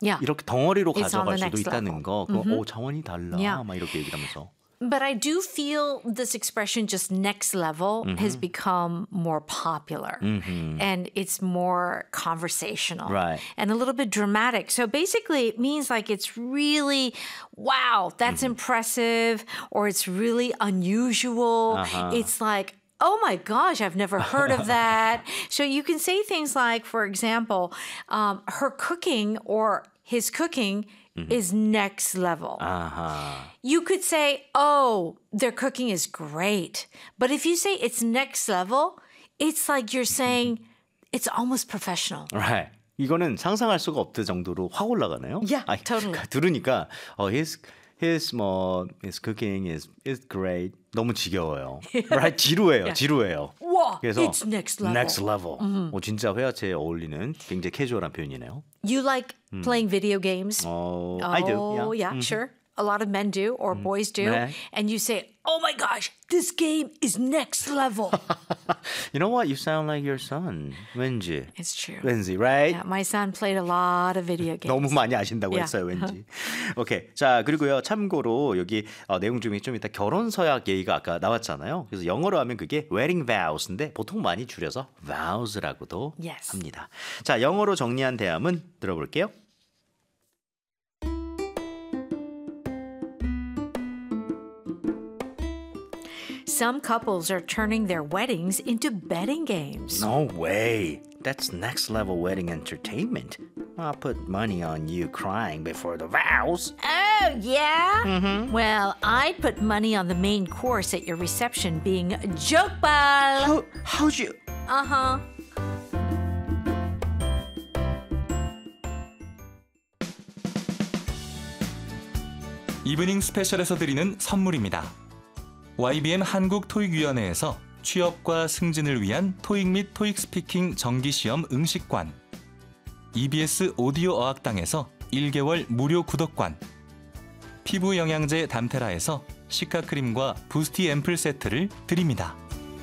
Yeah. 이렇게 덩어리로 It's on 가져갈 the 수도 next 있다는 거. 그거 차원이 달라. Yeah. 막 이렇게 얘기를 하면서. But I do feel this expression, just next level, has become more popular. And it's more conversational. Right. And a little bit dramatic. So basically, it means like it's really, wow, that's impressive, or it's really unusual. It's like, oh my gosh, I've never heard of that. So you can say things like, for example, her cooking or his cooking is next level. You could say, oh, their cooking is great. But if you say it's next level, it's like you're saying it's almost professional. Right. 이거는 상상할 수가 없을 정도로 확 올라가네요. Yeah, totally. 들으니까 his cooking is great. 너무 지겨워요. Right? 지루해요. Wow, 그래서 it's next level. Next level. 진짜 회화체에 어울리는 굉장히 캐주얼한 표현이네요. You like playing video games? I do. Yeah, sure. A lot of men do, or boys do. 네. And you say, oh my gosh, this game is next level. You know what? You sound like your son. 왠지. It's true. 왠지, right? Yeah, my son played a lot of video games. 너무 많이 아신다고 Yeah. 했어요, 왠지. 오케이. 자, 그리고요. 참고로 여기 내용 중에 좀 이따 결혼 서약 얘기가 아까 나왔잖아요. 그래서 영어로 하면 그게 wedding vows인데 보통 많이 줄여서 vows라고도 Yes. 합니다. 자, 영어로 정리한 대함은 들어볼게요. Some couples are turning their weddings into betting games. No way. That's next level wedding entertainment. I'll put money on you crying before the vows. Oh, yeah? Well, I'd put money on the main course at your reception being jokebal. How'd you... Uh-huh. 이브닝 스페셜에서 드리는 선물입니다. YBM 한국토익위원회에서 취업과 승진을 위한 토익 및 토익 스피킹 정기시험 응시관, EBS 오디오 어학당에서 1개월 무료 구독관, 피부 영양제 담테라에서 시카크림과 부스티 앰플 세트를 드립니다.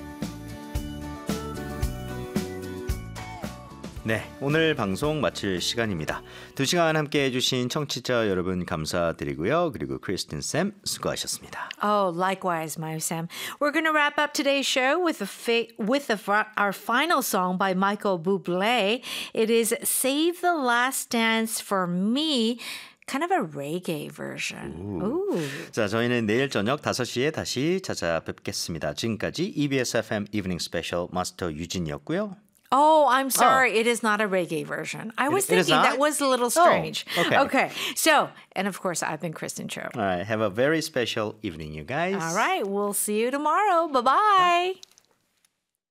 네, 오늘 방송 마칠 시간입니다. 2시간 함께 해주신 청취자 여러분 감사드리고요. 그리고 크리스틴 쌤 수고하셨습니다. Oh, likewise, my Sam. We're going to wrap up today's show with our final song by Michael Bublé. It is Save the Last Dance for Me. Kind of a reggae version. Ooh. 자, 저희는 내일 저녁 5시에 다시 찾아뵙겠습니다. 지금까지 EBS FM Evening Special 마스터 유진이었고요. Oh, I'm sorry. It is not a reggae version. I was It is thinking not? that was a little strange. okay. So, and of course, I've been Kristen Cho. All right, have a very special evening, you guys. All right. We'll see you tomorrow. Bye-bye.